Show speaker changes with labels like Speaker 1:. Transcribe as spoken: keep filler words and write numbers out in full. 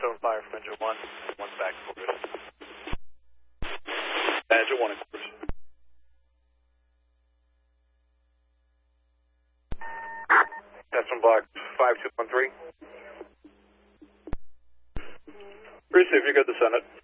Speaker 1: seven five from engine one, one back quarters.
Speaker 2: Engine one and quarters. Cessna Block five two one three. Receive, you're good to send it.